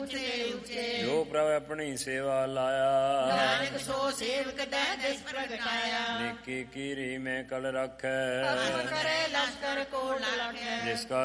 ਜੋ ਪ੍ਰਭ ਆਪਣੀ ਸੇਵਾ ਲਾਇਆ, ਨਾਨਕ ਸੋ ਸੇਵਕ ਦਾ ਦਿਸ ਪ੍ਰਗਟਾਇਆ। ਨੇਕੀ ਕੀਰੀ ਮੈਂ ਕਲ ਰੱਖੈ, ਕਰੇ ਲਸ਼ਕਰ ਕੋਟ ਲਾਖੈ। ਜਿਸ ਕਾ